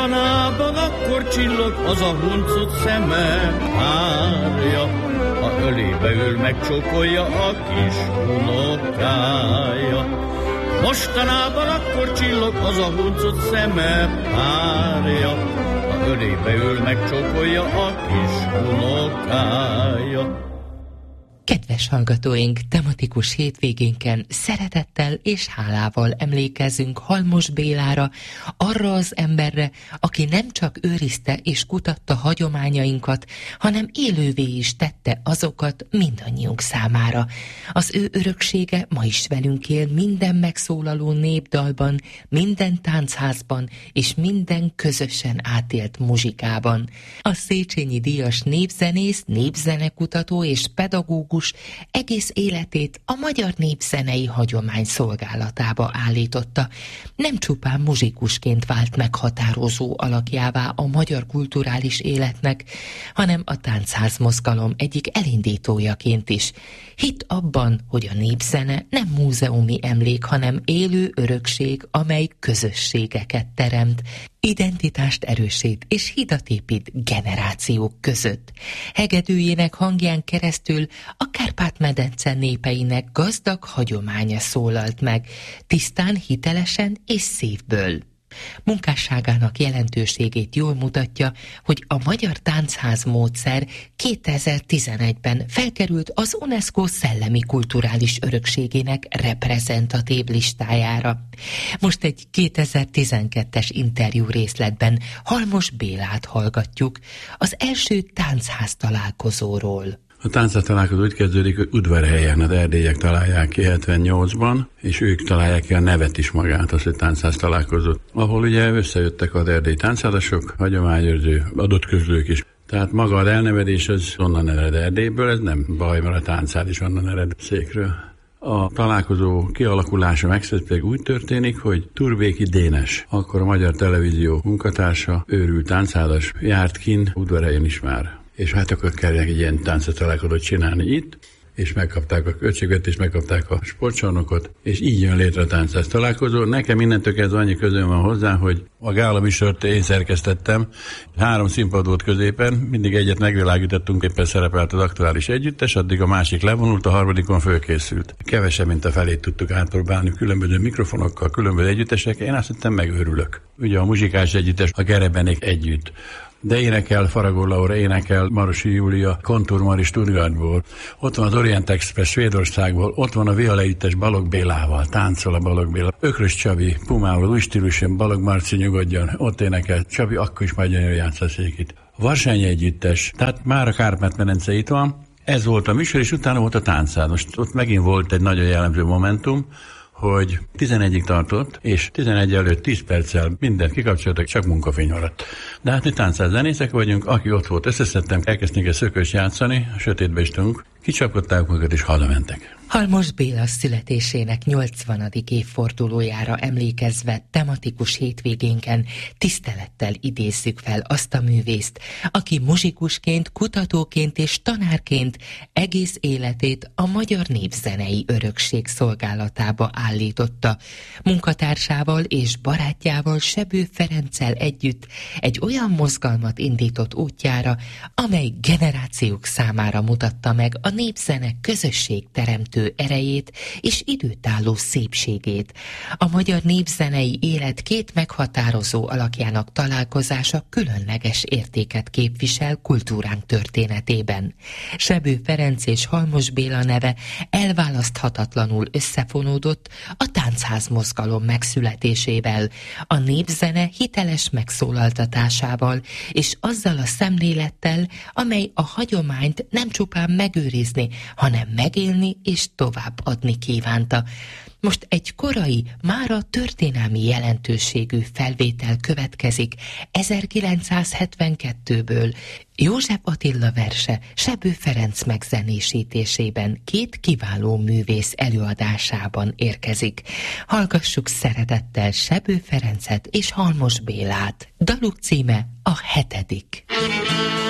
Tanában akkor csillog az a huncut szeme párja, ha ölébe ül, megcsókolja a kis unokája. Mostanában akkor csillog az a huncut szeme párja, ha ölébe ül, megcsókolja a kis unokája. Kedves hallgatóink, tematikus hétvégénken szeretettel és hálával emlékezünk Halmos Bélára, arra az emberre, aki nem csak őrizte és kutatta hagyományainkat, hanem élővé is tette azokat mindannyiunk számára. Az ő öröksége ma is velünk él minden megszólaló népdalban, minden táncházban és minden közösen átélt muzsikában. A Széchenyi díjas népzenész, népzenekutató és pedagógus egész életét a magyar népzenei hagyomány szolgálatába állította. Nem csupán muzsikusként vált meghatározó alakjává a magyar kulturális életnek, hanem a táncház mozgalom egyik elindítójaként is. Hitt abban, hogy a népzene nem múzeumi emlék, hanem élő örökség, amely közösségeket teremt, identitást erősít és hidat épít generációk között. Hegedűjének hangján keresztül a Kárpát-medence népeinek gazdag hagyománya szólalt meg, tisztán, hitelesen és szívből. Munkásságának jelentőségét jól mutatja, hogy a magyar táncház módszer 2011-ben felkerült az UNESCO szellemi kulturális örökségének reprezentatív listájára. Most egy 2012-es interjú részletben Halmos Bélát hallgatjuk az első táncház találkozóról. A táncház találkozó úgy kezdődik, hogy Udvarhelyen az erdélyek találják ki 78-ban, és ők találják ki a nevet is magát, az, hogy táncház találkozó, ahol ugye összejöttek az erdélyi táncházasok, hagyományőrző, adott közlők is. Tehát maga az elnevedés az onnan ered Erdélyből, ez nem baj, mert a táncház is onnan ered Székről. A találkozó kialakulása megszületőleg úgy történik, hogy Turbéki Dénes, akkor a Magyar Televízió munkatársa, őrült táncházas, járt kint Udvarhelyen is már. És hát akkor kellene egy ilyen táncot találkozót csinálni itt, és megkapták a költségvetést, megkapták a sportcsarnokot, és így jön létre a táncház találkozó. Nekem innentől kezdve annyi közöm van hozzá, hogy a gála műsort én szerkesztettem, 3 színpad volt középen, mindig egyet megvilágítottunk, éppen szerepelt az aktuális együttes, addig a másik levonult, a harmadikon fölkészült. Kevesebb, mint a felét tudtuk átpróbálni különböző mikrofonokkal, különböző együttesekkel, én azt hittem megőrülök. Ugye a muzsikás együttes, a Gerebenék együtt. De énekel Faragó Laura, énekel Marosi Júlia, Kontur Mari Stuttgartból, ott van az Orient Express Svédországból, ott van a violaüttes Balogh Bélával, táncol a Balogh Béla, Ökrös Csabi, Pumával, új stílusban, Balogh Marci nyugodjon, ott énekel, Csabi akkor is majd gyönyörű játsza Székit. Varsányi együttes, tehát már a Kárpát-medence itt van, ez volt a műsor, és utána volt a táncház. Most ott megint volt egy nagyon jellemző momentum, hogy 11-ig tartott, és 11 előtt 10 perccel mindent kikapcsoltak, csak munkafény maradt. De hát mi táncház zenészek vagyunk, aki ott volt, összeszedtem, elkezdtünk egy szököst játszani, a sötétbe is tudunk, kicsapkodták magukat, és hazamentek. Halmos Béla születésének 80. évfordulójára emlékezve tematikus hétvégénken tisztelettel idézzük fel azt a művészt, aki muzsikusként, kutatóként és tanárként egész életét a magyar népzenei örökség szolgálatába állította. Munkatársával és barátjával, Sebő Ferenccel együtt egy olyan mozgalmat indított útjára, amely generációk számára mutatta meg a népzene közösségteremtő erejét és időtálló szépségét. A magyar népzenei élet 2 meghatározó alakjának találkozása különleges értéket képvisel kultúránk történetében. Sebő Ferenc és Halmos Béla neve elválaszthatatlanul összefonódott a táncház mozgalom megszületésével, a népzene hiteles megszólaltatásával és azzal a szemlélettel, amely a hagyományt nem csupán megőrizni, hanem megélni és továbbadni kívánta. Most egy korai, mára történelmi jelentőségű felvétel következik 1972-ből. József Attila verse Sebő Ferenc megzenésítésében 2 kiváló művész előadásában érkezik. Hallgassuk szeretettel Sebő Ferencet és Halmos Bélát. Daluk címe a 7.